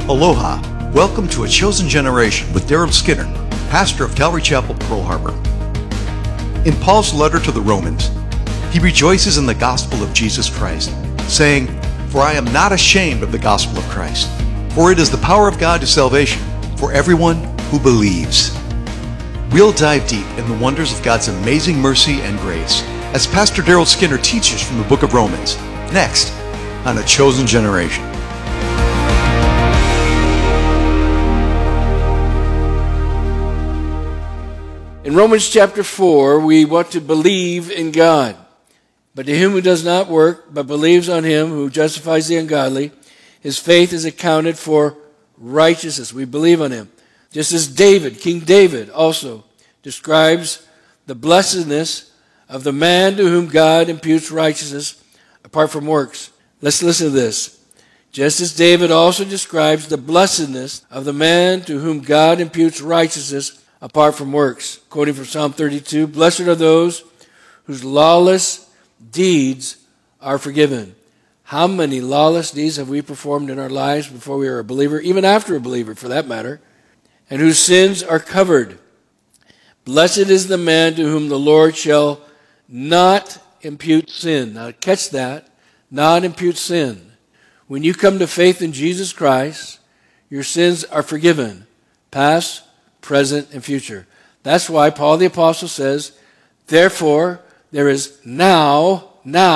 Aloha. Welcome to A Chosen Generation with Daryl Skinner, pastor of Calvary Chapel, Pearl Harbor. In Paul's letter to the Romans, he rejoices in the gospel of Jesus Christ, saying, "For I am not ashamed of the gospel of Christ, for it is the power of God to salvation for everyone who believes." We'll dive deep in the wonders of God's amazing mercy and grace as Pastor Daryl Skinner teaches from the book of Romans, next on A Chosen Generation. In Romans chapter 4, we want to believe in God. But to him who does not work, but believes on him who justifies the ungodly, his faith is accounted for righteousness. We believe on him. Just as David, King David, also describes the blessedness of the man to whom God imputes righteousness apart from works. Let's listen to this. Just as David also describes the blessedness of the man to whom God imputes righteousness apart from works. Quoting from Psalm 32, "Blessed are those whose lawless deeds are forgiven." How many lawless deeds have we performed in our lives before we were a believer, even after a believer for that matter, and whose sins are covered? Blessed is the man to whom the Lord shall not impute sin. Now catch that, not impute sin. When you come to faith in Jesus Christ, your sins are forgiven, past, present, and future. That's why Paul the Apostle says, "Therefore, there is now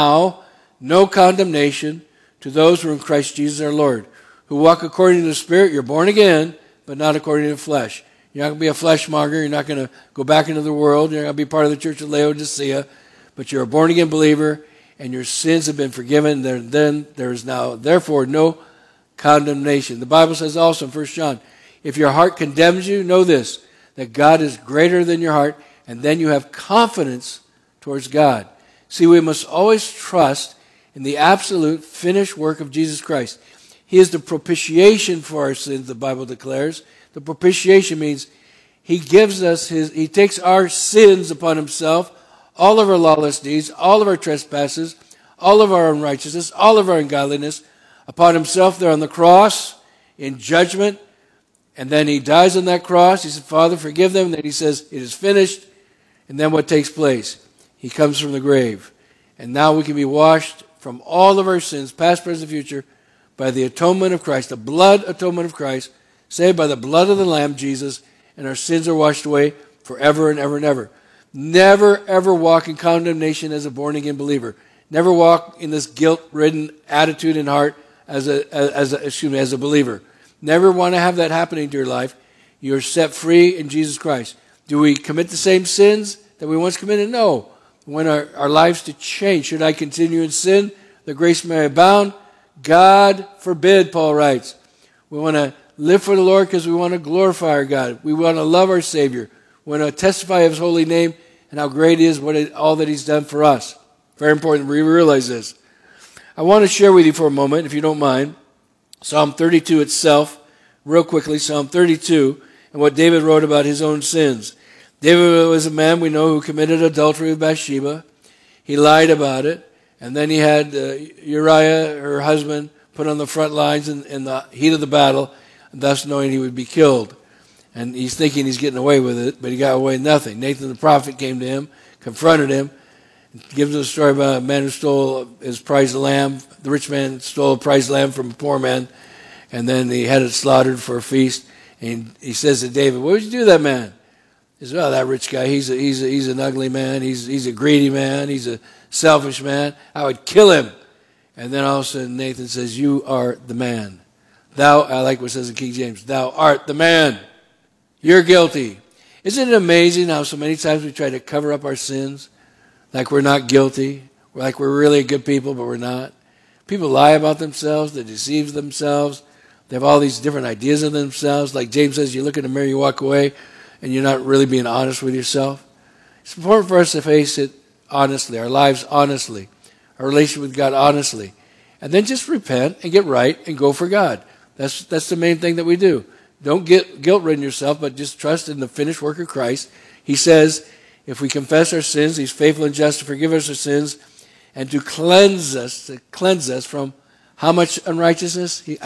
no condemnation to those who are in Christ Jesus our Lord, who walk according to the Spirit." You're born again, but not according to the flesh. You're not going to be a fleshmonger. You're not going to go back into the world. You're not going to be part of the church of Laodicea, but you're a born-again believer, and your sins have been forgiven. Then there is now, therefore, no condemnation. The Bible says also in 1 John, if your heart condemns you, know this, that God is greater than your heart, and then you have confidence towards God. See, we must always trust in the absolute finished work of Jesus Christ. He is the propitiation for our sins, the Bible declares. The propitiation means he gives us he takes our sins upon himself, all of our lawless deeds, all of our trespasses, all of our unrighteousness, all of our ungodliness upon himself there on the cross in judgment. And then he dies on that cross. He said, "Father, forgive them." And then he says, "It is finished." And then what takes place? He comes from the grave. And now we can be washed from all of our sins, past, present, future, by the atonement of Christ, the blood atonement of Christ, saved by the blood of the Lamb, Jesus, and our sins are washed away forever and ever and ever. Never, ever walk in condemnation as a born-again believer. Never walk in this guilt-ridden attitude and heart as a believer. Never want to have that happening to your life. You're set free in Jesus Christ. Do we commit the same sins that we once committed? No. We want our lives to change. Should I continue in sin, that grace may abound? God forbid, Paul writes. We want to live for the Lord because we want to glorify our God. We want to love our Savior. We want to testify of his holy name and how great he is, all that he's done for us. Very important we realize this. I want to share with you for a moment, if you don't mind, Psalm 32 itself, real quickly, Psalm 32, and what David wrote about his own sins. David was a man we know who committed adultery with Bathsheba. He lied about it, and then he had Uriah, her husband, put on the front lines in the heat of the battle, thus knowing he would be killed. And he's thinking he's getting away with it, but he got away with nothing. Nathan the prophet came to him, confronted him, gives us a story about a man who stole his prized lamb. The rich man stole a prized lamb from a poor man, and then he had it slaughtered for a feast. And he says to David, "What would you do to that man?" He says, "Well, that rich guy, he's an ugly man. He's a greedy man. He's a selfish man. I would kill him." And then all of a sudden Nathan says, "You are the man. Thou," I like what it says in King James, "thou art the man. You're guilty." Isn't it amazing how so many times we try to cover up our sins? Like we're not guilty. Like we're really good people, but we're not. People lie about themselves. They deceive themselves. They have all these different ideas of themselves. Like James says, you look in the mirror, you walk away, and you're not really being honest with yourself. It's important for us to face it honestly, our lives honestly, our relationship with God honestly. And then just repent and get right and go for God. That's the main thing that we do. Don't get guilt-ridden yourself, but just trust in the finished work of Christ. He says, if we confess our sins, he's faithful and just to forgive us our sins and to cleanse us from how much unrighteousness?